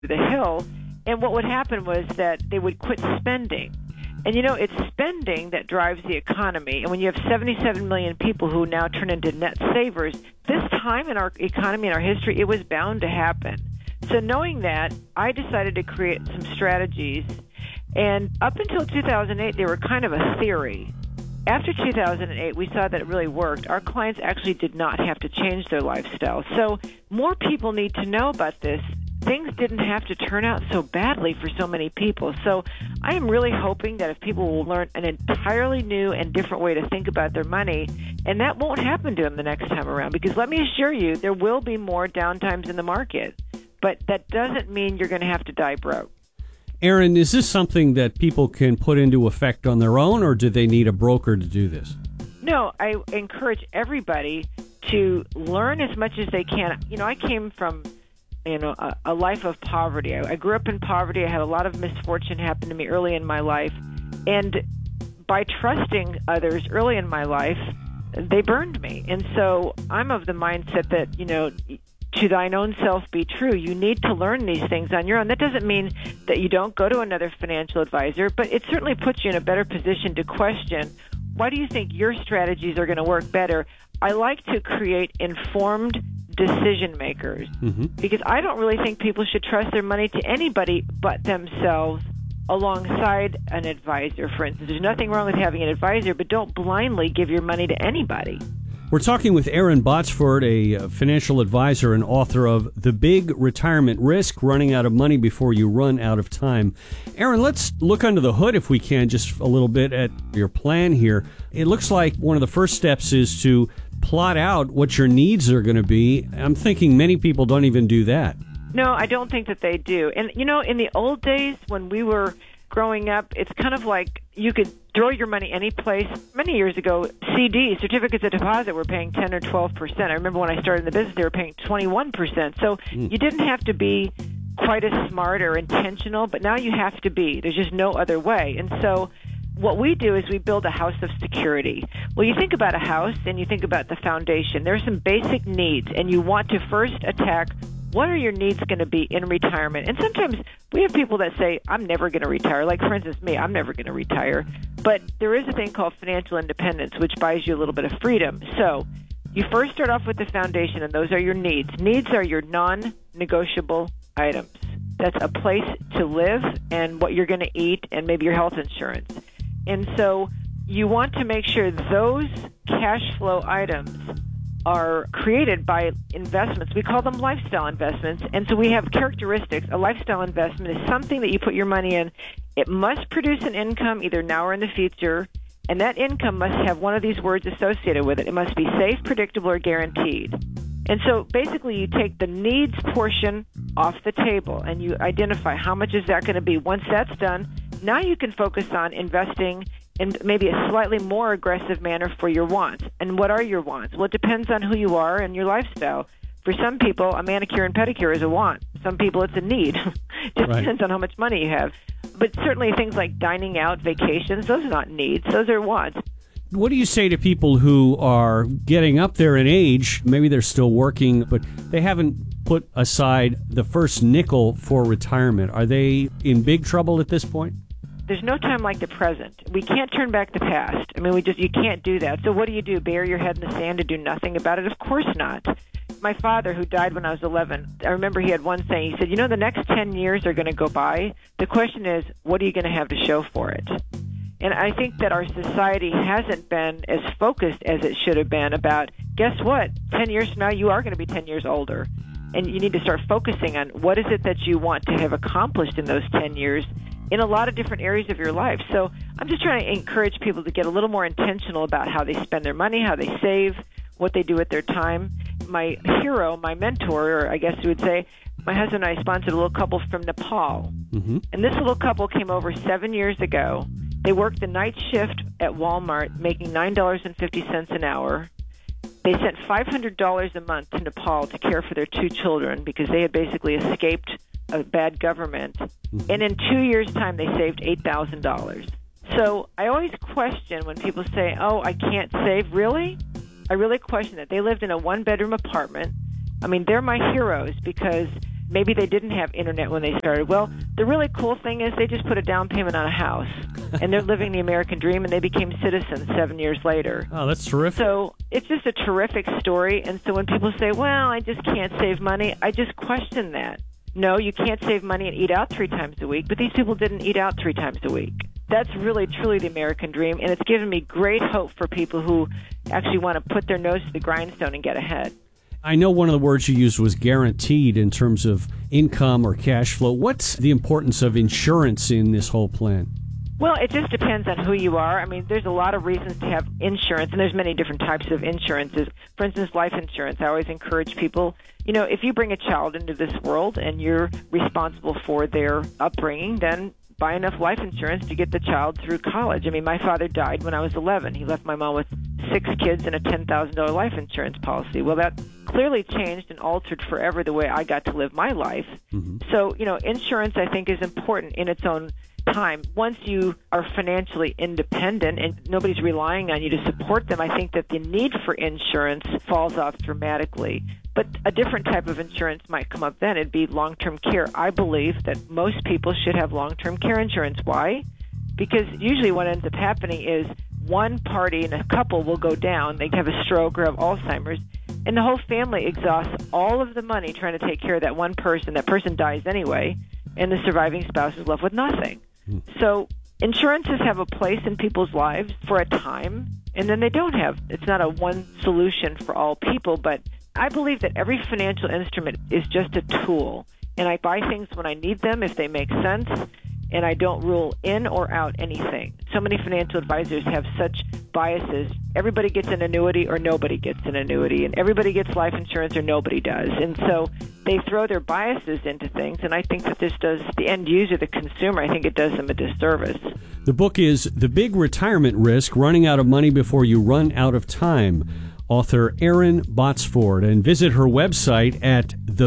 the hill. And what would happen was that they would quit spending. And, it's spending that drives the economy. And when you have 77 million people who now turn into net savers, this time in our economy, in our history, it was bound to happen. So knowing that, I decided to create some strategies. And up until 2008, they were kind of a theory. After 2008, we saw that it really worked. Our clients actually did not have to change their lifestyle. So more people need to know about this. Things didn't have to turn out so badly for so many people. So I am really hoping that if people will learn an entirely new and different way to think about their money, and that won't happen to them the next time around, because let me assure you, there will be more downtimes in the market. But that doesn't mean you're going to have to die broke. Erin, is this something that people can put into effect on their own, or do they need a broker to do this? No, I encourage everybody to learn as much as they can. I came from a life of poverty. I grew up in poverty. I had a lot of misfortune happen to me early in my life. And by trusting others early in my life, they burned me. And so I'm of the mindset that, to thine own self be true. You need to learn these things on your own. That doesn't mean that you don't go to another financial advisor, but it certainly puts you in a better position to question, why do you think your strategies are going to work better? I like to create informed decision makers, because I don't really think people should trust their money to anybody but themselves alongside an advisor, for instance. There's nothing wrong with having an advisor, but don't blindly give your money to anybody. We're talking with Erin Botsford, a financial advisor and author of The Big Retirement Risk, Running Out of Money Before You Run Out of Time. Erin, let's look under the hood, if we can, just a little bit at your plan here. It looks like one of the first steps is to plot out what your needs are going to be. I'm thinking many people don't even do that. No, I don't think that they do. And, in the old days when we were growing up, it's kind of like you could throw your money any place. Many years ago, CDs, certificates of deposit, were paying 10 or 12%. I remember when I started in the business, they were paying 21%. So you didn't have to be quite as smart or intentional, but now you have to be. There's just no other way. And so what we do is we build a house of security. Well, you think about a house and you think about the foundation. There are some basic needs, and you want to first attack what are your needs going to be in retirement. And sometimes we have people that say, I'm never going to retire. Like, for instance, me, I'm never going to retire. But there is a thing called financial independence, which buys you a little bit of freedom. So you first start off with the foundation, and those are your needs. Needs are your non-negotiable items. That's a place to live and what you're going to eat and maybe your health insurance. And so you want to make sure those cash flow items are created by investments. We call them lifestyle investments. And so we have characteristics. A lifestyle investment is something that you put your money in. It must produce an income either now or in the future, and that income must have one of these words associated with it. It must be safe, predictable, or guaranteed. And so basically you take the needs portion off the table and you identify how much is that going to be. Once that's done, now you can focus on investing in maybe a slightly more aggressive manner for your wants. And what are your wants? Well, it depends on who you are and your lifestyle. For some people, a manicure and pedicure is a want. Some people, it's a need. Just depends on how much money you have. But certainly things like dining out, vacations, those are not needs. Those are wants. What do you say to people who are getting up there in age, maybe they're still working, but they haven't put aside the first nickel for retirement? Are they in big trouble at this point? There's no time like the present. We can't turn back the past. I mean, you can't do that. So what do? Bury your head in the sand and do nothing about it? Of course not. My father, who died when I was 11, I remember he had one saying. He said, the next 10 years are going to go by. The question is, what are you going to have to show for it? And I think that our society hasn't been as focused as it should have been about, guess what? 10 years from now, you are going to be 10 years older. And you need to start focusing on what is it that you want to have accomplished in those 10 years in a lot of different areas of your life. So I'm just trying to encourage people to get a little more intentional about how they spend their money, how they save, what they do with their time. My hero, my mentor, or I guess you would say, my husband and I sponsored a little couple from Nepal. And this little couple came over 7 years ago. They worked the night shift at Walmart, making $9.50 an hour. They sent $500 a month to Nepal to care for their two children because they had basically escaped a bad government. And in 2 years' time, they saved $8,000. So I always question when people say, oh, I can't save. Really? I really question that. They lived in a one-bedroom apartment. I mean, they're my heroes because maybe they didn't have internet when they started. Well, the really cool thing is they just put a down payment on a house, and they're living the American dream, and they became citizens 7 years later. Oh, that's terrific. So it's just a terrific story. And so when people say, well, I just can't save money, I just question that. No, you can't save money and eat out 3 times a week, but these people didn't eat out 3 times a week. That's really, truly the American dream, and it's given me great hope for people who actually want to put their nose to the grindstone and get ahead. I know one of the words you used was guaranteed in terms of income or cash flow. What's the importance of insurance in this whole plan? Well, it just depends on who you are. I mean, there's a lot of reasons to have insurance, and there's many different types of insurances. For instance, life insurance. I always encourage people, if you bring a child into this world and you're responsible for their upbringing, then buy enough life insurance to get the child through college. I mean, my father died when I was 11. He left my mom with 6 kids and a $10,000 life insurance policy. Well, that clearly changed and altered forever the way I got to live my life. Mm-hmm. So, insurance, I think, is important in its own time. Once you are financially independent and nobody's relying on you to support them, I think that the need for insurance falls off dramatically. But a different type of insurance might come up then. It'd be long-term care. I believe that most people should have long-term care insurance. Why? Because usually what ends up happening is one party in a couple will go down. They have a stroke or have Alzheimer's, and the whole family exhausts all of the money trying to take care of that one person. That person dies anyway, and the surviving spouse is left with nothing. So insurances have a place in people's lives for a time, and then they don't have. It's not a one solution for all people, but I believe that every financial instrument is just a tool, and I buy things when I need them if they make sense, and I don't rule in or out anything. So many financial advisors have such biases. Everybody gets an annuity or nobody gets an annuity, and everybody gets life insurance or nobody does. And so they throw their biases into things, and I think that this does the end user, the consumer, I think it does them a disservice. The book is The Big Retirement Risk, Running Out of Money Before You Run Out of Time. Author Erin Botsford, and visit her website at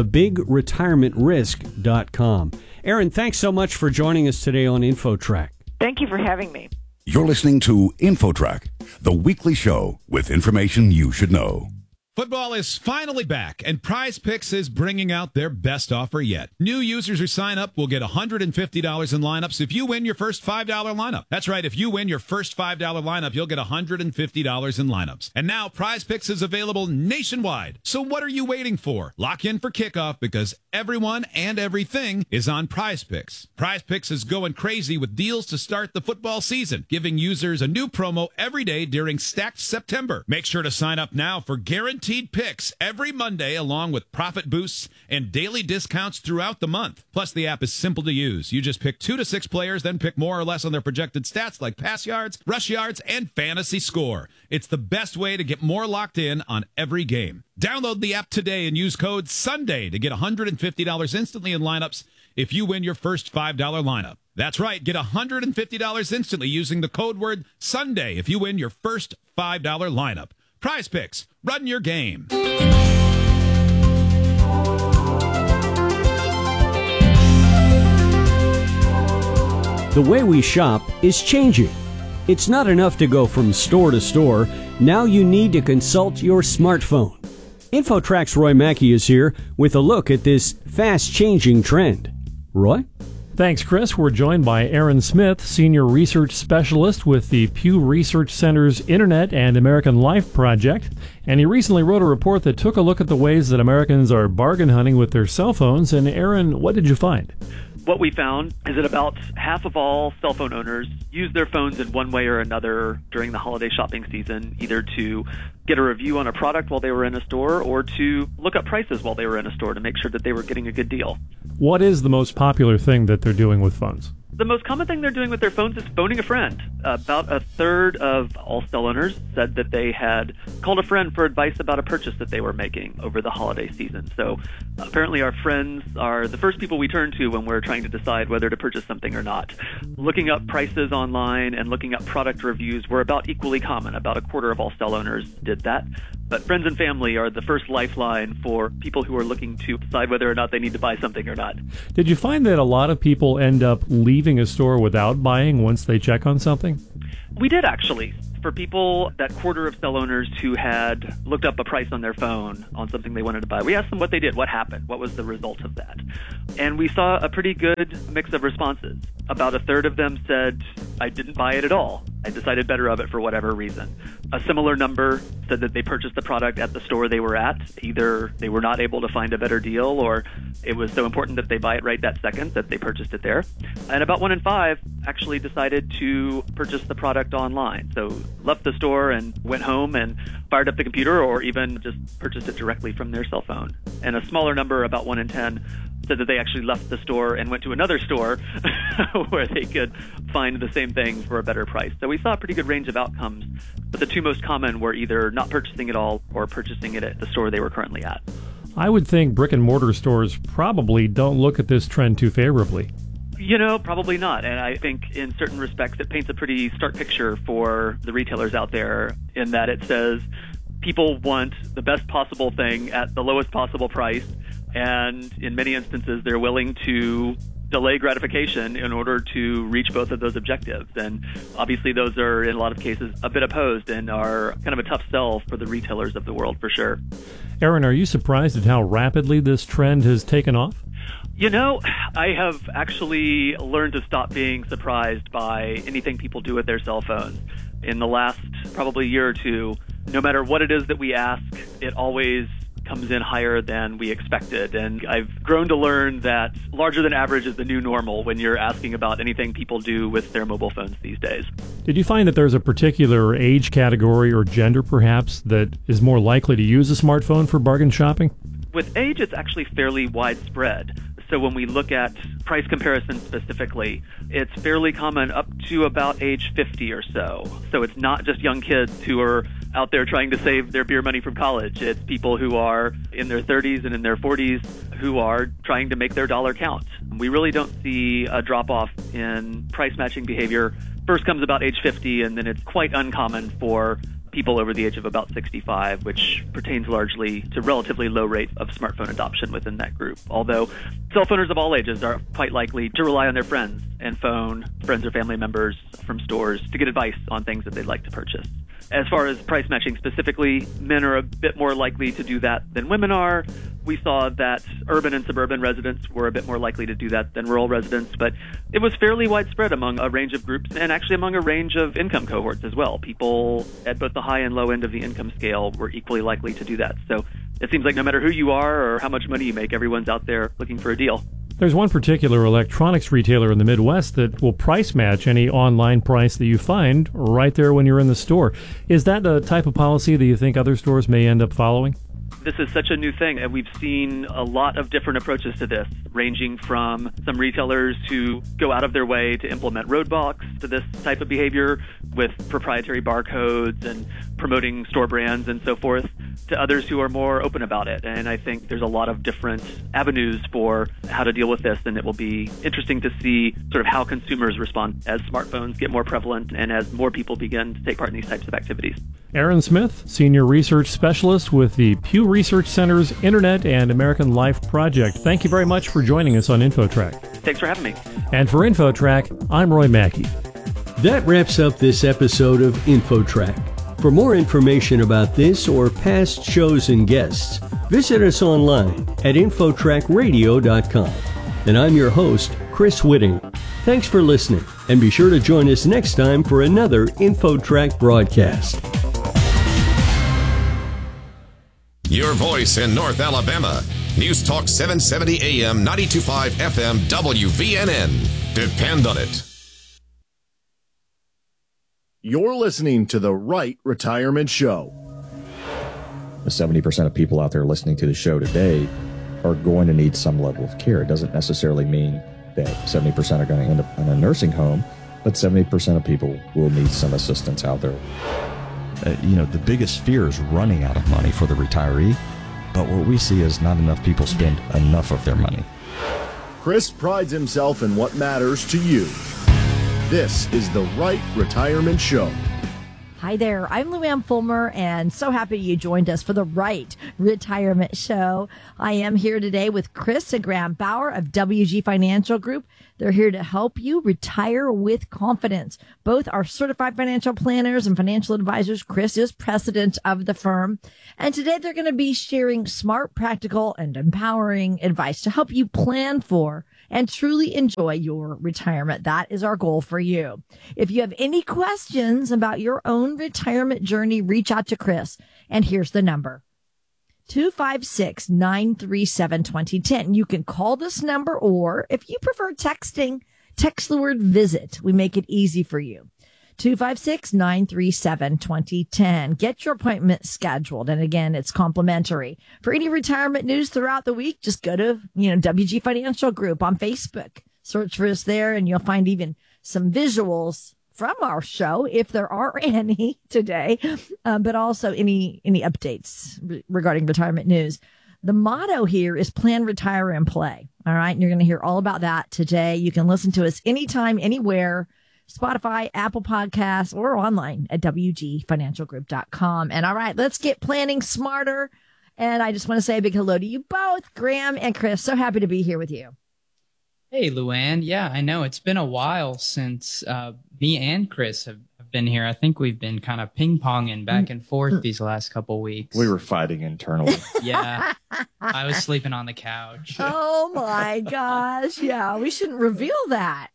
thebigretirementrisk.com. Erin, thanks so much for joining us today on InfoTrack. Thank you for having me. You're listening to InfoTrack, the weekly show with information you should know. Football is finally back, and Prize Picks is bringing out their best offer yet. New users who sign up will get $150 in lineups if you win your first $5 lineup. That's right, if you win your first $5 lineup, you'll get $150 in lineups. And now Prize Picks is available nationwide. So what are you waiting for? Lock in for kickoff because everyone and everything is on Prize Picks. Prize Picks is going crazy with deals to start the football season, giving users a new promo every day during Stacked September. Make sure to sign up now for guaranteed picks every Monday, along with profit boosts and daily discounts throughout the month. Plus, the app is simple to use. You just pick 2 to 6 players, then pick more or less on their projected stats like pass yards, rush yards, and fantasy score. It's the best way to get more locked in on every game. Download the app today and use code SUNDAY to get $150 instantly in lineups if you win your first $5 lineup. That's right, get $150 instantly using the code word SUNDAY if you win your first $5 lineup. Prize Picks, run your game. The way we shop is changing. It's not enough to go from store to store. Now you need to consult your smartphone. InfoTrack's Roy Mackey is here with a look at this fast-changing trend. Roy? Thanks, Chris. We're joined by Aaron Smith, Senior Research Specialist with the Pew Research Center's Internet and American Life Project. And he recently wrote a report that took a look at the ways that Americans are bargain hunting with their cell phones. And Aaron, what did you find? What we found is that about half of all cell phone owners use their phones in one way or another during the holiday shopping season, either to get a review on a product while they were in a store or to look up prices while they were in a store to make sure that they were getting a good deal. What is the most popular thing that they're doing with phones? The most common thing they're doing with their phones is phoning a friend. About a third of all cell owners said that they had called a friend for advice about a purchase that they were making over the holiday season. So apparently our friends are the first people we turn to when we're trying to decide whether to purchase something or not. Looking up prices online and looking up product reviews were about equally common. About a quarter of all cell owners did that. But friends and family are the first lifeline for people who are looking to decide whether or not they need to buy something or not. Did you find that a lot of people end up leaving a store without buying once they check on something? We did, actually. For people, that quarter of cell owners who had looked up a price on their phone on something they wanted to buy, we asked them what they did, what happened, what was the result of that. And we saw a pretty good mix of responses. About a third of them said, I didn't buy it at all. I decided better of it for whatever reason. A similar number said that they purchased the product at the store they were at. Either they were not able to find a better deal, or it was so important that they buy it right that second that they purchased it there. And about 1 in 5 actually decided to purchase the product online. So left the store and went home and fired up the computer, or even just purchased it directly from their cell phone. And a smaller number, about 1 in 10, said that they actually left the store and went to another store where they could find the same thing for a better price. So we saw a pretty good range of outcomes, but the two most common were either not purchasing it all or purchasing it at the store they were currently at. I would think brick and mortar stores probably don't look at this trend too favorably. Probably not. And I think in certain respects it paints a pretty stark picture for the retailers out there, in that it says people want the best possible thing at the lowest possible price. And in many instances, they're willing to delay gratification in order to reach both of those objectives. And obviously, those are, in a lot of cases, a bit opposed and are kind of a tough sell for the retailers of the world, for sure. Aaron, are you surprised at how rapidly this trend has taken off? I have actually learned to stop being surprised by anything people do with their cell phones. In the last probably year or two, no matter what it is that we ask, it always comes in higher than we expected. And I've grown to learn that larger than average is the new normal when you're asking about anything people do with their mobile phones these days. Did you find that there's a particular age category or gender, perhaps, that is more likely to use a smartphone for bargain shopping? With age, it's actually fairly widespread. So when we look at price comparison specifically, it's fairly common up to about age 50 or so. So it's not just young kids who are out there trying to save their beer money from college. It's people who are in their 30s and in their 40s who are trying to make their dollar count. We really don't see a drop-off in price matching behavior. First comes about age 50, and then it's quite uncommon for people over the age of about 65, which pertains largely to relatively low rate of smartphone adoption within that group. Although cell phoners of all ages are quite likely to rely on their friends and phone friends or family members from stores to get advice on things that they'd like to purchase. As far as price matching specifically, men are a bit more likely to do that than women are. We saw that urban and suburban residents were a bit more likely to do that than rural residents, but it was fairly widespread among a range of groups and actually among a range of income cohorts as well. People at both the high and low end of the income scale were equally likely to do that. So it seems like no matter who you are or how much money you make, everyone's out there looking for a deal. There's one particular electronics retailer in the Midwest that will price match any online price that you find right there when you're in the store. Is that a type of policy that you think other stores may end up following? This is such a new thing, and we've seen a lot of different approaches to this, ranging from some retailers who go out of their way to implement roadblocks to this type of behavior with proprietary barcodes and promoting store brands and so forth, to others who are more open about it. And I think there's a lot of different avenues for how to deal with this, and it will be interesting to see sort of how consumers respond as smartphones get more prevalent and as more people begin to take part in these types of activities. Aaron Smith, Senior Research Specialist with the Pew Research Center's Internet and American Life Project. Thank you very much for joining us on InfoTrack. Thanks for having me. And for InfoTrack, I'm Roy Mackey. That wraps up this episode of InfoTrack. For more information about this or past shows and guests, visit us online at InfoTrackRadio.com. And I'm your host, Chris Whitting. Thanks for listening, and be sure to join us next time for another InfoTrack broadcast. Your voice in North Alabama. News Talk 770 AM, 92.5 FM, WVNN. Depend on it. You're listening to The Right Retirement Show. 70% of people out there listening to the show today are going to need some level of care. It doesn't necessarily mean that 70% are going to end up in a nursing home, but 70% of people will need some assistance out there. The biggest fear is running out of money for the retiree, but what we see is not enough people spend enough of their money. Chris prides himself in what matters to you. This is The Right Retirement Show. Hi there. I'm Luann Fulmer, and so happy you joined us for the Right Retirement Show. I am here today with Chris and Graham Bauer of WG Financial Group. They're here to help you retire with confidence. Both are certified financial planners and financial advisors. Chris is president of the firm. And today they're going to be sharing smart, practical, and empowering advice to help you plan for and truly enjoy your retirement. That is our goal for you. If you have any questions about your own retirement journey, reach out to Chris. And here's the number. 256-937-2010. You can call this number, or if you prefer texting, text the word visit. We make it easy for you. 256-937-2010. Get your appointment scheduled. And again, it's complimentary. For any retirement news throughout the week, just go to, WG Financial Group on Facebook. Search for us there, and you'll find even some visuals from our show, if there are any today, but also any updates regarding retirement news. The motto here is plan, retire, and play. All right. And you're going to hear all about that today. You can listen to us anytime, anywhere, Spotify, Apple Podcasts, or online at WGFinancialGroup.com. And all right, let's get planning smarter. And I just want to say a big hello to you both, Graham and Chris. So happy to be here with you. Hey, Luann. Yeah, I know. It's been a while since me and Chris have been here. I think we've been kind of ping-ponging back and forth these last couple weeks. We were fighting internally. Yeah. I was sleeping on the couch. Oh, my gosh. Yeah, we shouldn't reveal that.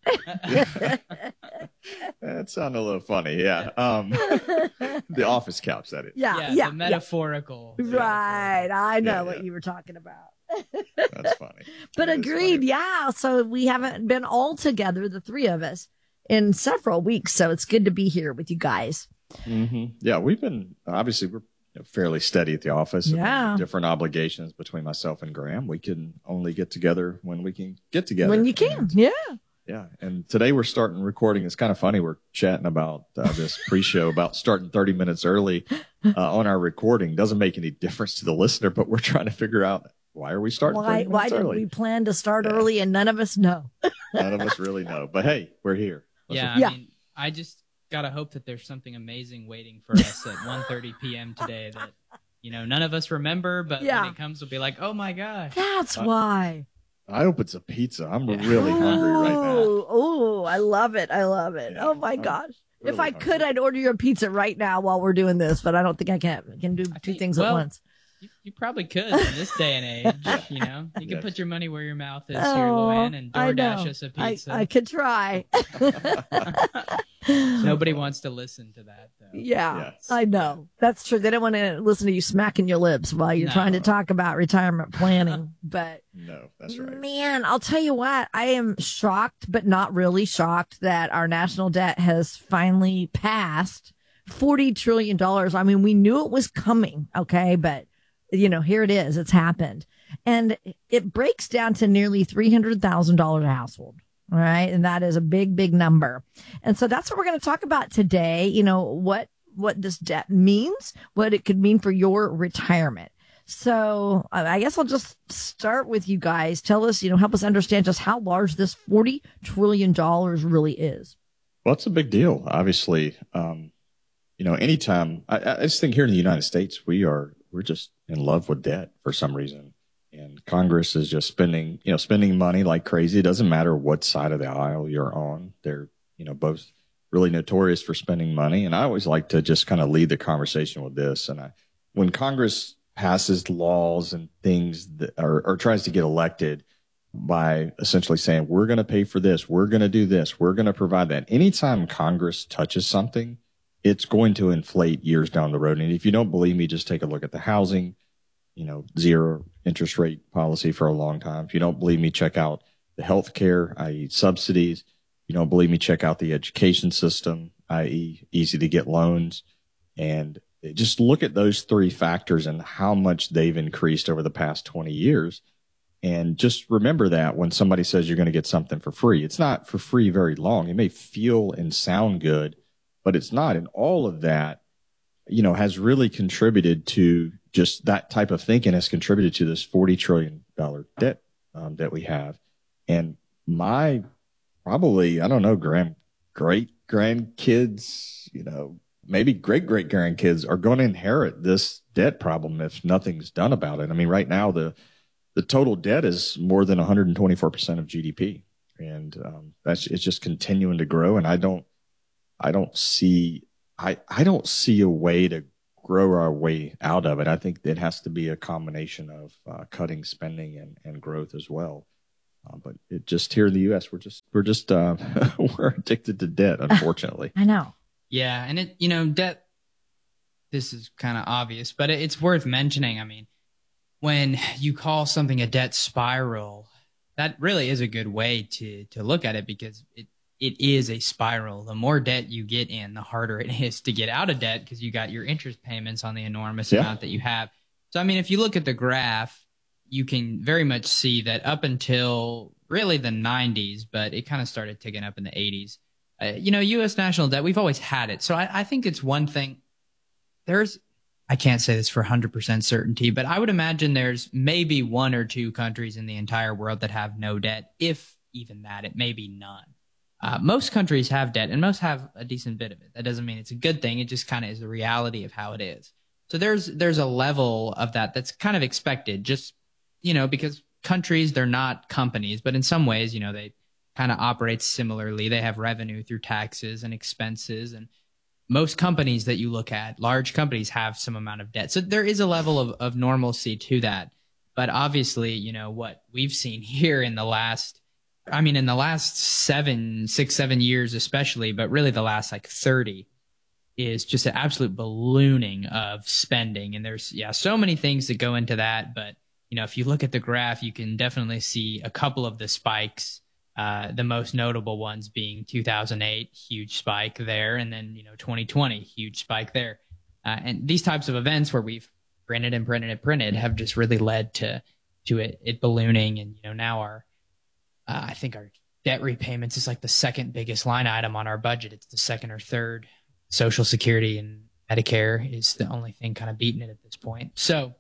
That sounded a little funny, yeah. The office couch, that is. Yeah. The metaphorical. Right. I know what you were talking about. That's funny. But agreed, funny. Yeah. So we haven't been all together, the three of us, in several weeks. So it's good to be here with you guys. Mm-hmm. Yeah, we've been, obviously, we're fairly steady at the office. Yeah. Different obligations between myself and Graham. We can only get together when we can get together. When you can, yeah. Yeah. And today we're starting recording. It's kind of funny. We're chatting about this pre-show about starting 30 minutes early on our recording. Doesn't make any difference to the listener, but we're trying to figure out, why are we starting 30 minutes Why did early? we plan to start early and none of us know? None of us really know. But hey, we're here. I mean, I just got to hope that there's something amazing waiting for us at 1:30 p.m. today that, none of us remember, but when it comes, we'll be like, oh my gosh. That's why. I hope it's a pizza. I'm really hungry right now. Oh, I love it. Yeah, oh my gosh. Really if I could, I'd order you a pizza right now while we're doing this, but I don't think I can. I can do two things at once. You probably could in this day and age. You can put your money where your mouth is here, Luann, and DoorDash us a pizza. I could try. Nobody wants to listen to that, though. Yeah, yes. I know. That's true. They don't want to listen to you smacking your lips while you're trying to talk about retirement planning. But no, that's right. Man, I'll tell you what. I am shocked, but not really shocked, that our national debt has finally passed $40 trillion. I mean, we knew it was coming, okay, but here it is. It's happened. And it breaks down to nearly $300,000 a household. All right. And that is a big, big number. And so that's what we're going to talk about today. What this debt means, what it could mean for your retirement. So I guess I'll just start with you guys. Tell us, help us understand just how large this $40 trillion really is. Well, it's a big deal. Obviously, anytime I just think here in the United States, we're just in love with debt for some reason. And Congress is just spending money like crazy. It doesn't matter what side of the aisle you're on. They're, both really notorious for spending money. And I always like to just kind of lead the conversation with this. And when Congress passes laws and things that or tries to get elected by essentially saying, we're going to pay for this, we're going to do this, we're going to provide that. Anytime Congress touches something, it's going to inflate years down the road. And if you don't believe me, just take a look at the housing, zero interest rate policy for a long time. If you don't believe me, check out the healthcare, i.e. subsidies. If you don't believe me, check out the education system, i.e. easy to get loans. And just look at those three factors and how much they've increased over the past 20 years. And just remember that when somebody says you're going to get something for free, it's not for free very long. It may feel and sound good, but it's not. And all of that, has really contributed to just that type of thinking has contributed to this $40 trillion debt that we have. And my probably, I don't know, great grandkids, maybe great-great-grandkids are going to inherit this debt problem if nothing's done about it. I mean, right now, the total debt is more than 124% of GDP. And it's just continuing to grow. And I don't see a way to grow our way out of it. I think it has to be a combination of cutting spending and growth as well. But it just here in the U.S., we're addicted to debt, unfortunately. I know. Yeah, and debt. This is kind of obvious, but it's worth mentioning. I mean, when you call something a debt spiral, that really is a good way to look at it, because it is a spiral. The more debt you get in, the harder it is to get out of debt, because you got your interest payments on the enormous amount that you have. So, I mean, if you look at the graph, you can very much see that up until really the 90s, but it kind of started ticking up in the 80s. U.S. national debt, we've always had it. So I think it's one thing. I can't say this for 100% certainty, but I would imagine there's maybe one or two countries in the entire world that have no debt, if even that. It may be none. Most countries have debt, and most have a decent bit of it. That doesn't mean it's a good thing. It just kind of is the reality of how it is. So there's a level of that's kind of expected, just, because countries, they're not companies, but in some ways, they kind of operate similarly. They have revenue through taxes and expenses, and most companies that you look at, large companies, have some amount of debt. So there is a level of normalcy to that. But obviously, what we've seen here in the last 6, 7 years especially, but really the last 30, is just an absolute ballooning of spending. And there's, so many things that go into that. But, if you look at the graph, you can definitely see a couple of the spikes. The most notable ones being 2008, huge spike there, and then 2020, huge spike there. And these types of events where we've printed have just really led to it ballooning. And now I think our debt repayments is the second biggest line item on our budget. It's the second or third. Social Security and Medicare is the only thing kind of beating it at this point. So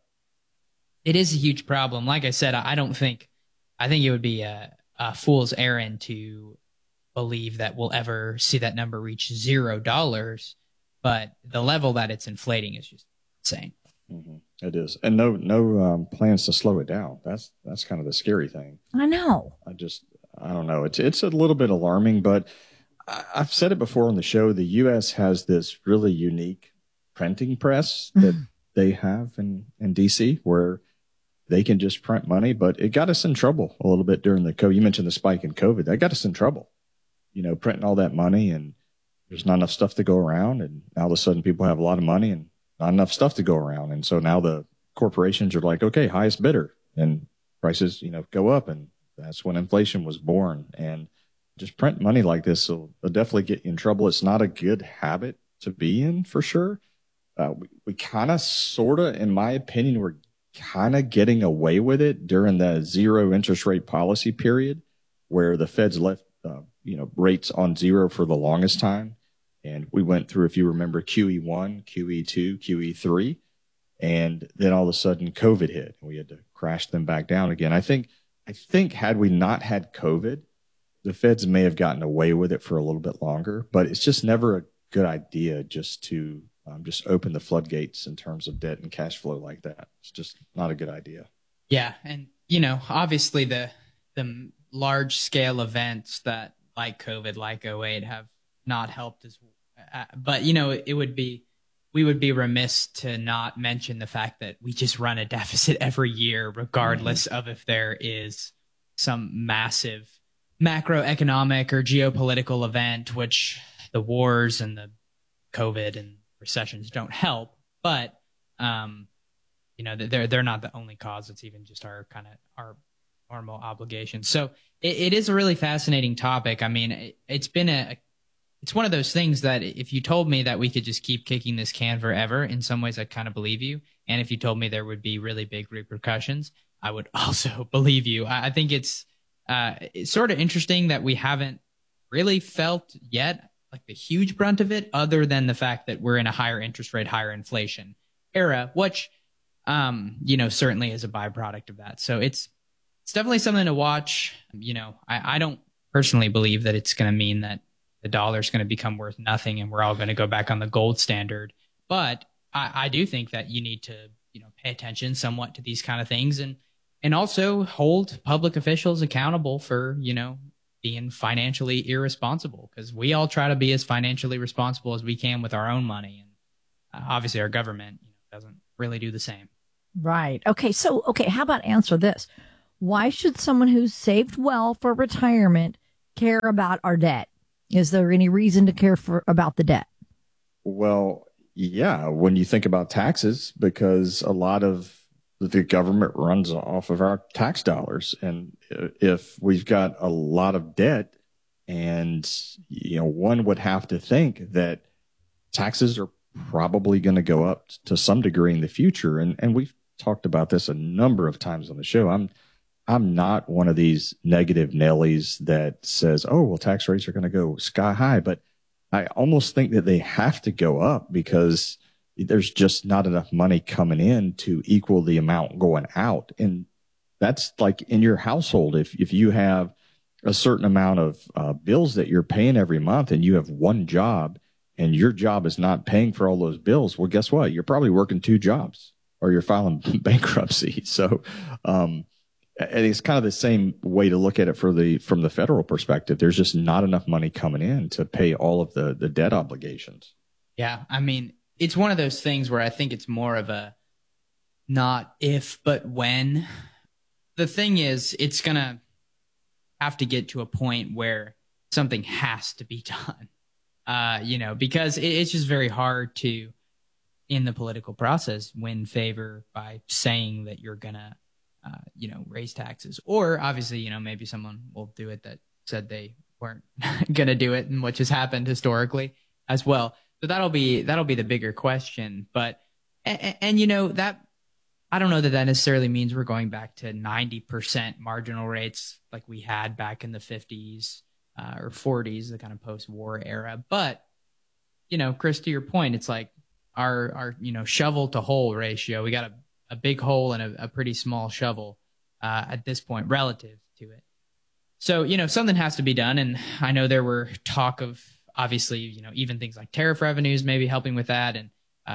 it is a huge problem. Like I said, I think it would be a fool's errand to believe that we'll ever see that number reach $0, but the level that it's inflating is just insane. Mm-hmm. It is, and no plans to slow it down. That's kind of the scary thing. I know. I don't know. It's a little bit alarming, but I've said it before on the show. The U.S. has this really unique printing press that they have in D.C., where they can just print money, but it got us in trouble a little bit during the COVID. You mentioned the spike in COVID. That got us in trouble, printing all that money, and there's not enough stuff to go around. And now all of a sudden people have a lot of money and not enough stuff to go around. And so now the corporations are like, okay, highest bidder, and prices, go up. And that's when inflation was born. And just print money like this will definitely get you in trouble. It's not a good habit to be in, for sure. We kind of, sort of, in my opinion, we're kind of getting away with it during the zero interest rate policy period, where the Feds left, rates on zero for the longest time. And we went through, if you remember, QE1, QE2, QE3, and then all of a sudden COVID hit and we had to crash them back down again. I think had we not had COVID, the Feds may have gotten away with it for a little bit longer, but it's just never a good idea just to just open the floodgates in terms of debt and cash flow like that. It's just not a good idea. Yeah. And, obviously the large scale events that like COVID, like 08 have not helped as but, we would be remiss to not mention the fact that we just run a deficit every year, regardless of if there is some massive macroeconomic or geopolitical event, which the wars and the COVID and recessions don't help, but they're not the only cause. It's even just our normal obligation. So it is a really fascinating topic. I mean, it's one of those things that if you told me that we could just keep kicking this can forever, in some ways I'd kind of believe you. And if you told me there would be really big repercussions, I would also believe you. I think it's sort of interesting that we haven't really felt yet the huge brunt of it, other than the fact that we're in a higher interest rate, higher inflation era, which, certainly is a byproduct of that. So it's definitely something to watch. I don't personally believe that it's going to mean that the dollar's going to become worth nothing and we're all going to go back on the gold standard. But I do think that you need to, pay attention somewhat to these kind of things and also hold public officials accountable for, being financially irresponsible, because we all try to be as financially responsible as we can with our own money. And obviously our government doesn't really do the same. Right. Okay. So, how about answer this? Why should someone who's saved well for retirement care about our debt? Is there any reason to care about the debt? Well, yeah, when you think about taxes, because a lot of the government runs off of our tax dollars. And if we've got a lot of debt, and, one would have to think that taxes are probably going to go up to some degree in the future. And we've talked about this a number of times on the show. I'm not one of these negative Nellies that says, oh, well, tax rates are going to go sky high. But I almost think that they have to go up because there's just not enough money coming in to equal the amount going out. And that's like in your household. If you have a certain amount of bills that you're paying every month and you have one job and your job is not paying for all those bills, well, guess what? You're probably working two jobs or you're filing bankruptcy. So, and it's kind of the same way to look at it from the federal perspective. There's just not enough money coming in to pay all of the debt obligations. Yeah. I mean, it's one of those things where I think it's more of a not if, but when. The thing is, it's going to have to get to a point where something has to be done, because it's just very hard to, in the political process, win favor by saying that you're going to, raise taxes. Or obviously, maybe someone will do it that said they weren't going to do it, and which has happened historically as well. So that'll be the bigger question. But, and that, I don't know that necessarily means we're going back to 90% marginal rates like we had back in the 50s or 40s, the kind of post-war era. But, Chris, to your point, it's like our shovel to hole ratio. We got a big hole and a pretty small shovel at this point relative to it. So, something has to be done. And I know there were talk of, obviously, even things like tariff revenues maybe helping with that. And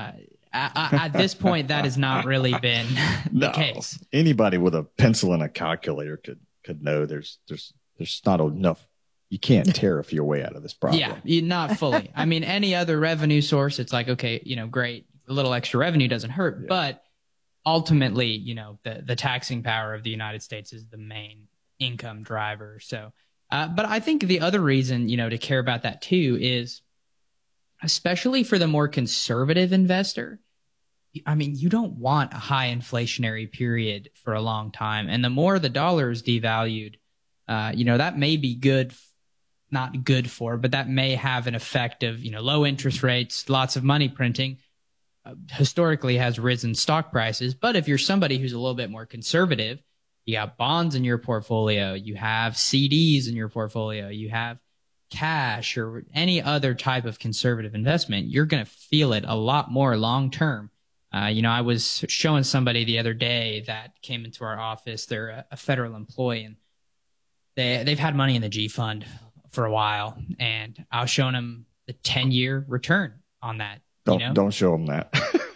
at this point, that has not really been the case. Anybody with a pencil and a calculator could know there's not enough. You can't tariff your way out of this problem. Yeah, not fully. I mean, any other revenue source, it's like, okay, great. A little extra revenue doesn't hurt. Yeah. But ultimately, the taxing power of the United States is the main income driver. So, but I think the other reason, to care about that too is, especially for the more conservative investor, I mean, you don't want a high inflationary period for a long time. And the more the dollar is devalued, that may be good, not good for, but that may have an effect of, low interest rates, lots of money printing, historically has risen stock prices. But if you're somebody who's a little bit more conservative, you got bonds in your portfolio, you have CDs in your portfolio, you have cash or any other type of conservative investment, you're going to feel it a lot more long term. I was showing somebody the other day that came into our office. They're a federal employee, and they've had money in the G fund for a while. And I was showing them the 10-year return on that. Don't show them that.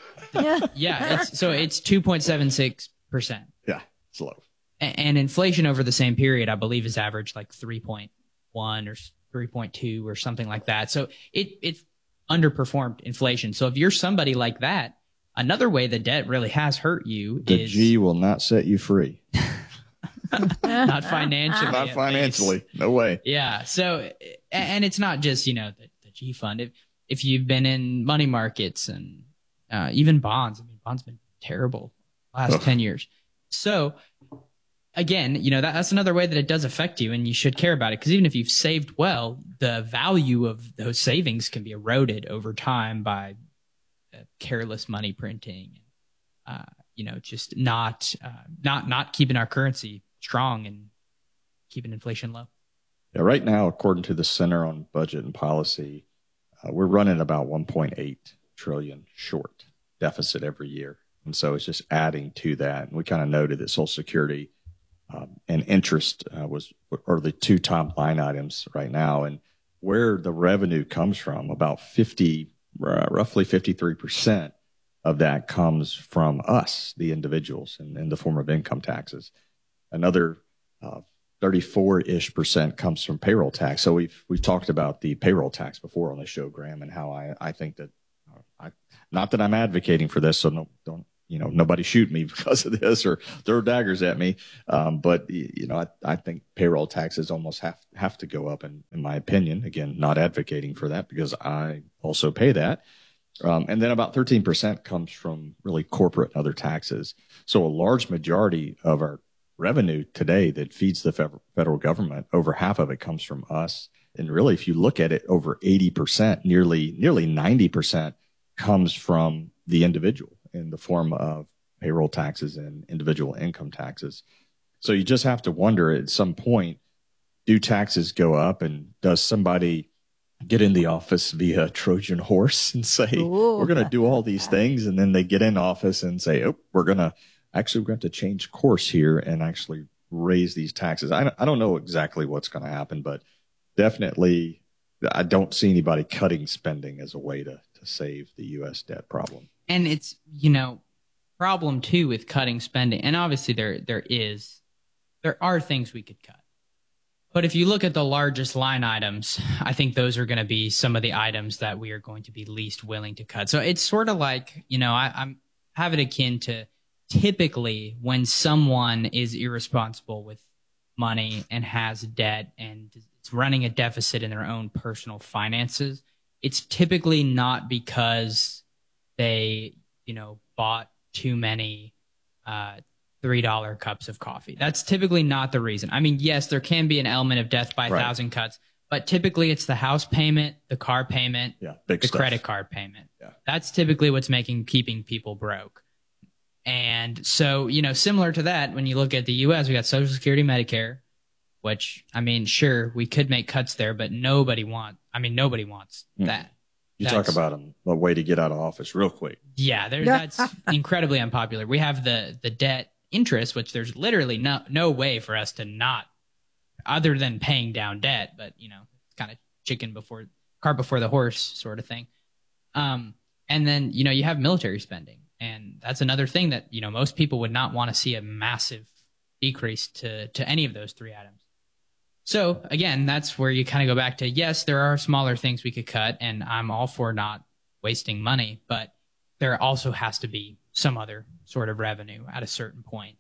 Yeah. It's 2.76%. Yeah, it's low. And inflation over the same period, I believe, is averaged like 3.1 or 3.2 or something like that. So it's underperformed inflation. So if you're somebody like that, another way the debt really has hurt you the is... G will not set you free. Not financially. Not financially. No way. Yeah. So, and it's not just, the G fund. If you've been in money markets and even bonds, bonds been terrible last 10 years. So again, that's another way that it does affect you, and you should care about it, because even if you've saved well, the value of those savings can be eroded over time by careless money printing, just not keeping our currency strong and keeping inflation low. Yeah, right now, according to the Center on Budget and Policy, we're running about 1.8 trillion short deficit every year. And so it's just adding to that. And we kind of noted that Social Security and interest are the two top line items right now. And where the revenue comes from, about roughly 53% of that comes from us, the individuals, in the form of income taxes. Another 34-ish% comes from payroll tax. So we've talked about the payroll tax before on the show, Graham, and how I think that not that I'm advocating for this, so don't nobody shoot me because of this or throw daggers at me. But I think payroll taxes almost have to go up in my opinion. Again, not advocating for that because I also pay that. And then about 13% comes from really corporate and other taxes. So a large majority of our revenue today that feeds the federal government, over half of it comes from us. And really, if you look at it, over 80%, nearly 90% comes from the individual in the form of payroll taxes and individual income taxes. So you just have to wonder at some point, do taxes go up, and does somebody get in the office via Trojan horse and say, we're going to do all these things, and then they get in office and say, we're going to have to change course here and actually raise these taxes. I don't know exactly what's going to happen, but definitely I don't see anybody cutting spending as a way to save the U.S. debt problem. And it's, problem too with cutting spending. And obviously there are things we could cut. But if you look at the largest line items, I think those are going to be some of the items that we are going to be least willing to cut. So it's sort of like, I'm have it akin to typically when someone is irresponsible with money and has debt and is running a deficit in their own personal finances, it's typically not because they, bought too many $3 cups of coffee. That's typically not the reason. I mean, yes, there can be an element of death by a thousand cuts, but typically it's the house payment, the car payment, the credit card payment. Yeah. That's typically what's keeping people broke. And so, similar to that, when you look at the U.S., we got Social Security, Medicare, which, sure, we could make cuts there, but nobody wants that. Talk about a way to get out of office real quick. Yeah, that's incredibly unpopular. We have the debt interest, which there's literally no way for us to not, other than paying down debt, but, it's kind of cart before the horse sort of thing. And then, you have military spending. And that's another thing that, most people would not want to see a massive decrease to any of those three items. So again, that's where you kind of go back to, yes, there are smaller things we could cut, and I'm all for not wasting money, but there also has to be some other sort of revenue at a certain point,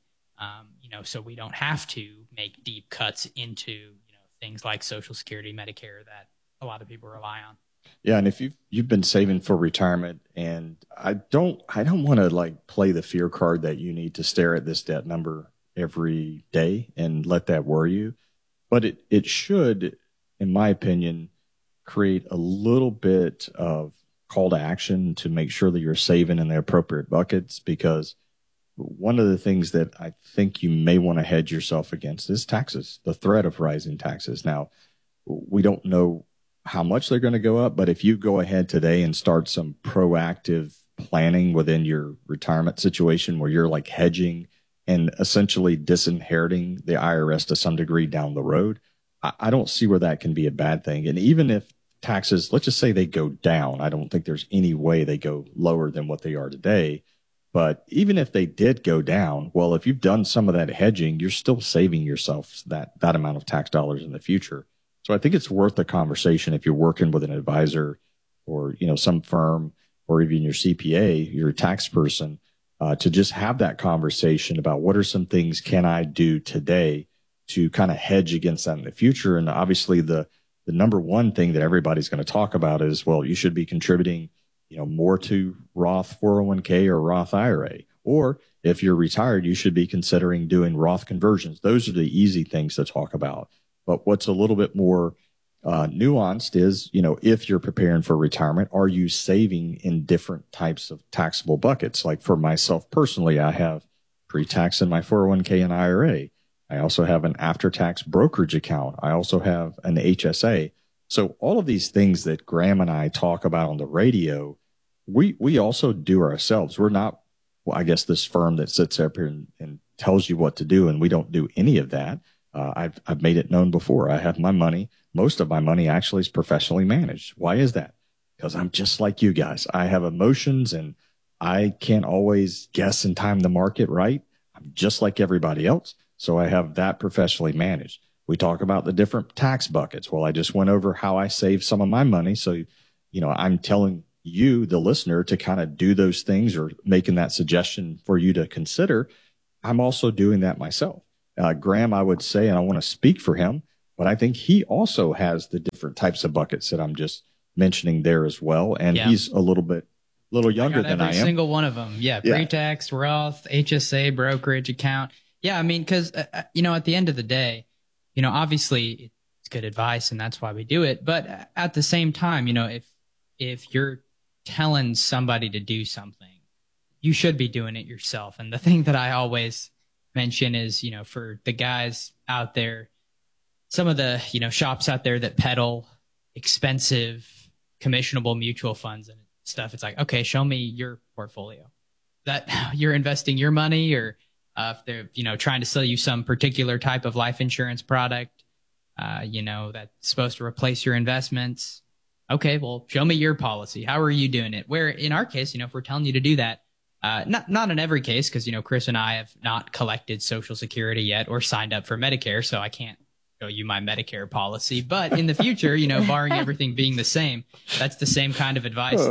so we don't have to make deep cuts into, things like Social Security, Medicare that a lot of people rely on. Yeah, and if you've been saving for retirement, and I don't want to play the fear card that you need to stare at this debt number every day and let that worry you. But it should, in my opinion, create a little bit of call to action to make sure that you're saving in the appropriate buckets, because one of the things that I think you may want to hedge yourself against is taxes, the threat of rising taxes. Now, we don't know how much they're going to go up, but if you go ahead today and start some proactive planning within your retirement situation where you're hedging and essentially disinheriting the IRS to some degree down the road, I don't see where that can be a bad thing. And even if taxes, let's just say they go down, I don't think there's any way they go lower than what they are today. But even if they did go down, well, if you've done some of that hedging, you're still saving yourself that amount of tax dollars in the future. So I think it's worth a conversation if you're working with an advisor or, some firm, or even your CPA, your tax person, to just have that conversation about what are some things can I do today to kind of hedge against that in the future. And obviously the number one thing that everybody's going to talk about is, well, you should be contributing, more to Roth 401k or Roth IRA. Or if you're retired, you should be considering doing Roth conversions. Those are the easy things to talk about. But what's a little bit more nuanced is, if you're preparing for retirement, are you saving in different types of taxable buckets? Like for myself personally, I have pre-tax in my 401k and IRA. I also have an after-tax brokerage account. I also have an HSA. So all of these things that Graham and I talk about on the radio, we also do ourselves. We're not, this firm that sits up here and tells you what to do, and we don't do any of that. I've made it known before. I have my money. most of my money actually is professionally managed. Why is that? Because I'm just like you guys. I have emotions and I can't always guess and time the market right. I'm just like everybody else. So I have that professionally managed. We talk about the different tax buckets. Well, I just went over how I save some of my money. So, I'm telling you, the listener, to kind of do those things or making that suggestion for you to consider. I'm also doing that myself. Graham, I would say, and I want to speak for him, but I think he also has the different types of buckets that I'm just mentioning there as well. And he's a little younger than I am. Every single one of them. Yeah. Pre-tax, Roth, HSA, brokerage account. Yeah. I mean, because, at the end of the day, obviously it's good advice and that's why we do it. But at the same time, if you're telling somebody to do something, you should be doing it yourself. And the thing that I always mention is, for the guys out there, some of the, shops out there that peddle expensive commissionable mutual funds and stuff. It's like, okay, show me your portfolio that you're investing your money, or if they're, trying to sell you some particular type of life insurance product, that's supposed to replace your investments. Okay, well, show me your policy. How are you doing it? Where in our case, if we're telling you to do that, not in every case, because, Chris and I have not collected Social Security yet or signed up for Medicare, so I can't show you my Medicare policy. But in the future, barring everything being the same, that's the same kind of advice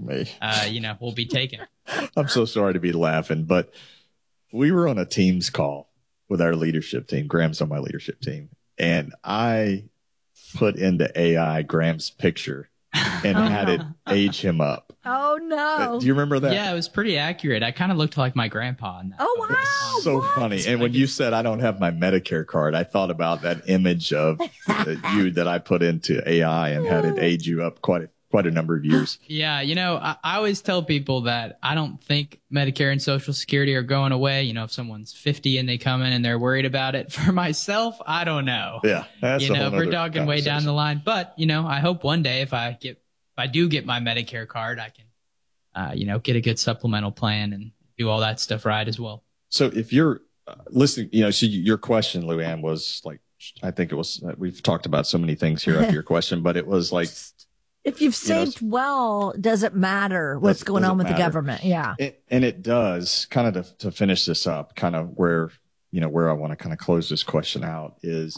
we'll be taking. I'm so sorry to be laughing, but we were on a Teams call with our leadership team. Graham's on my leadership team, and I put into AI Graham's picture and had it age him up. Oh, no. Do you remember that? Yeah, it was pretty accurate. I kind of looked like my grandpa in that. Oh, wow. So funny. And when you said I don't have my Medicare card, I thought about that image of you that I put into AI and had it age you up quite a number of years. Yeah, I always tell people that I don't think Medicare and Social Security are going away. If someone's 50 and they come in and they're worried about it. For myself, I don't know. Yeah, that's if we're talking way down the line. But I hope one day if I do get my Medicare card, I can get a good supplemental plan and do all that stuff right as well. So if you're listening, so your question, Luann, was like, I think it was, we've talked about so many things here after your question, but it was like, if you've saved well, does it matter what's going on with the government? Yeah. And it does. Kind of to finish this up, kind of where I want to kind of close this question out is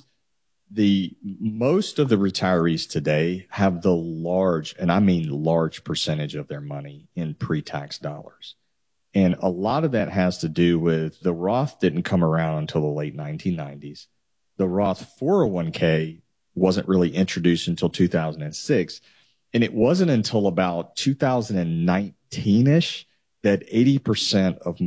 most of the retirees today have the large, and I mean large percentage of their money in pre-tax dollars. And a lot of that has to do with the Roth didn't come around until the late 1990s. The Roth 401k wasn't really introduced until 2006. And it wasn't until about 2019-ish that 80% of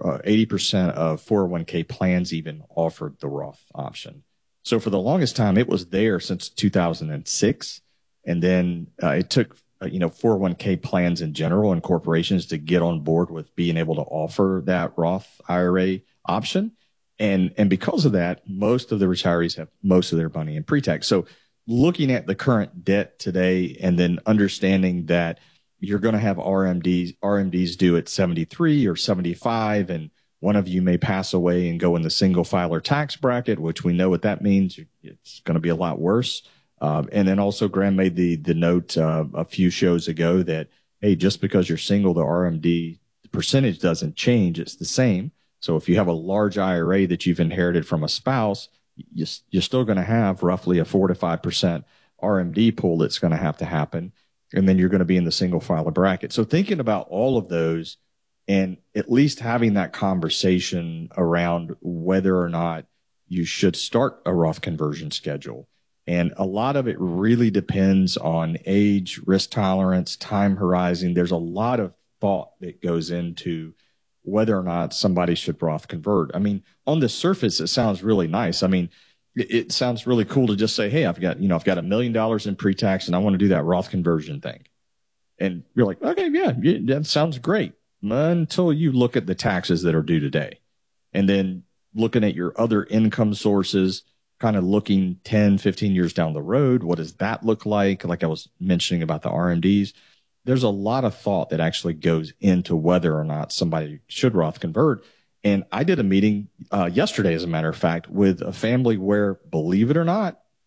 401k plans even offered the Roth option. So for the longest time, it was there since 2006. And then it took, 401k plans in general and corporations to get on board with being able to offer that Roth IRA option. And because of that, most of the retirees have most of their money in pre-tax. So looking at the current debt today and then understanding that you're going to have RMDs due at 73 or 75, and one of you may pass away and go in the single filer tax bracket, which we know what that means. It's going to be a lot worse. And then also Graham made the note a few shows ago that, hey, just because you're single, the RMD percentage doesn't change. It's the same. So if you have a large IRA that you've inherited from a spouse, you're still going to have roughly a 4 to 5% RMD pool that's going to happen. And then you're going to be in the single filer bracket. So thinking about all of those and at least having that conversation around whether or not you should start a Roth conversion schedule. And a lot of it really depends on age, risk tolerance, time horizon. There's a lot of thought that goes into whether or not somebody should Roth convert. I mean, on the surface, it sounds really nice. I mean, it sounds really cool to just say, hey, I've got $1 million in pre-tax and I want to do that Roth conversion thing. And you're like, okay, yeah, that sounds great. Until you look at the taxes that are due today. And then looking at your other income sources, kind of looking 10, 15 years down the road, what does that look like? Like I was mentioning about the RMDs. There's a lot of thought that actually goes into whether or not somebody should Roth convert. And I did a meeting yesterday, as a matter of fact, with a family where, believe it or not,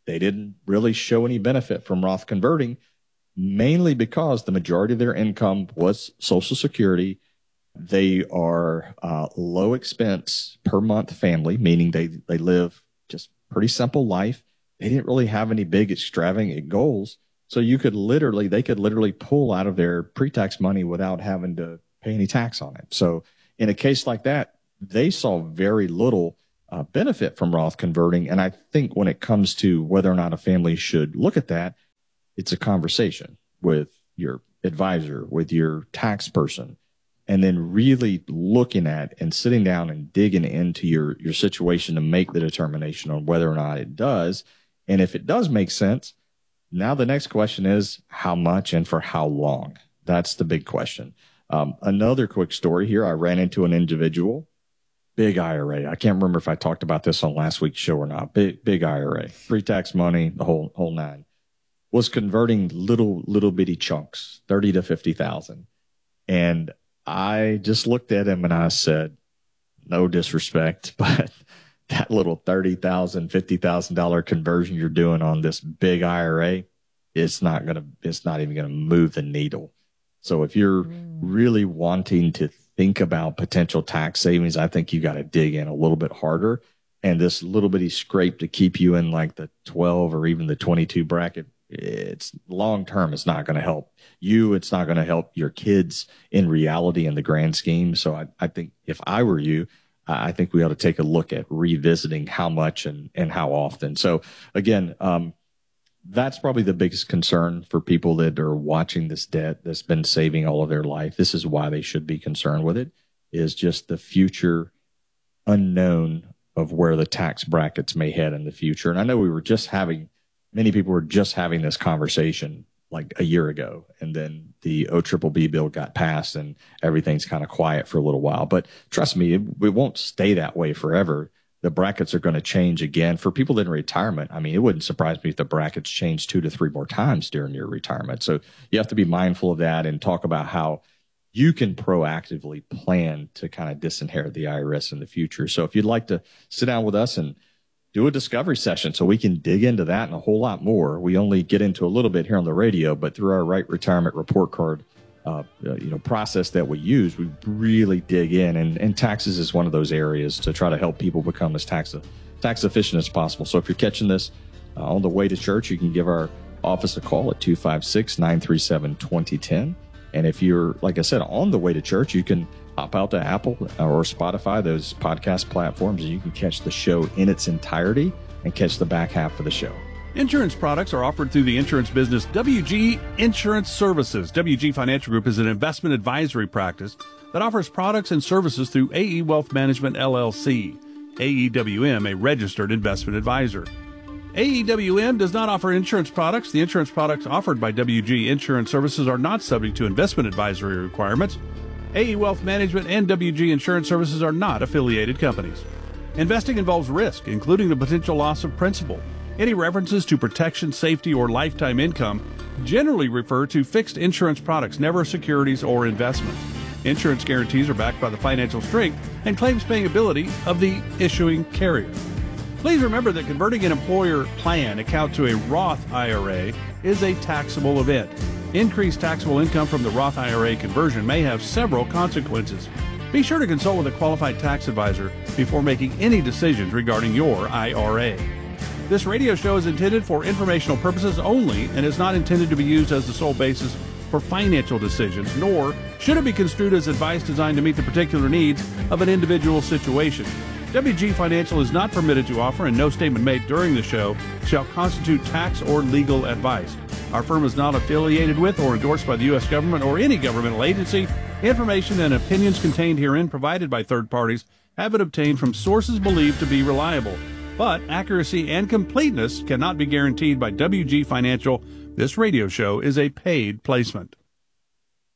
they didn't really show any benefit from Roth converting, mainly because the majority of their income was Social Security. They are low expense per month family, meaning they live just pretty simple life. They didn't really have any big extravagant goals. So they could literally pull out of their pre-tax money without having to pay any tax on it. So in a case like that, they saw very little benefit from Roth converting. And I think when it comes to whether or not a family should look at that, it's a conversation with your advisor, with your tax person, and then really looking at and sitting down and digging into your situation to make the determination on whether or not it does. And if it does make sense, now the next question is how much and for how long? That's the big question. Another quick story here. I ran into an individual, big IRA. I can't remember if I talked about this on last week's show or not. Big IRA, pre-tax money, the whole nine. Was converting little bitty chunks, 30 to 50,000. And I just looked at him and I said, no disrespect, but that little $30,000, $50,000 conversion you're doing on this big IRA, it's not even going to move the needle. So if you're really wanting to think about potential tax savings, I think you got to dig in a little bit harder. And this little bitty scrape to keep you in like the 12 or even the 22 bracket, it's long term. It's not going to help you. It's not going to help your kids in reality in the grand scheme. So I think if I were you, I think we ought to take a look at revisiting how much and how often. So again, that's probably the biggest concern for people that are watching this debt that's been saving all of their life. This is why they should be concerned with it, is just the future unknown of where the tax brackets may head in the future. And I know many people were just having this conversation like a year ago, and then the OBBB bill got passed and everything's kind of quiet for a little while. But trust me, it won't stay that way forever. The brackets are going to change again. For people in retirement, I mean, it wouldn't surprise me if the brackets change 2 to 3 more times during your retirement. So you have to be mindful of that and talk about how you can proactively plan to kind of disinherit the IRS in the future. So if you'd like to sit down with us and do a discovery session so we can dig into that and a whole lot more. We only get into a little bit here on the radio, but through our Right Retirement Report Card process that we use, we really dig in. And taxes is one of those areas to try to help people become as tax efficient as possible. So if you're catching this on the way to church, you can give our office a call at 256-937-2010. And if you're, like I said, on the way to church, you can hop out to Apple or Spotify, those podcast platforms, and you can catch the show in its entirety and catch the back half of the show. Insurance products are offered through the insurance business WG Insurance Services. WG Financial Group is an investment advisory practice that offers products and services through AE Wealth Management, LLC. AEWM, a registered investment advisor. AEWM does not offer insurance products. The insurance products offered by WG Insurance Services are not subject to investment advisory requirements. AE Wealth Management and WG Insurance Services are not affiliated companies. Investing involves risk, including the potential loss of principal. Any references to protection, safety, or lifetime income generally refer to fixed insurance products, never securities or investments. Insurance guarantees are backed by the financial strength and claims-paying ability of the issuing carrier. Please remember that converting an employer plan account to a Roth IRA is a taxable event. Increased taxable income from the Roth IRA conversion may have several consequences. Be sure to consult with a qualified tax advisor before making any decisions regarding your IRA. This radio show is intended for informational purposes only and is not intended to be used as the sole basis for financial decisions, nor should it be construed as advice designed to meet the particular needs of an individual situation. WG Financial is not permitted to offer, and no statement made during the show shall constitute tax or legal advice. Our firm is not affiliated with or endorsed by the U.S. government or any governmental agency. Information and opinions contained herein provided by third parties have been obtained from sources believed to be reliable. But accuracy and completeness cannot be guaranteed by WG Financial. This radio show is a paid placement.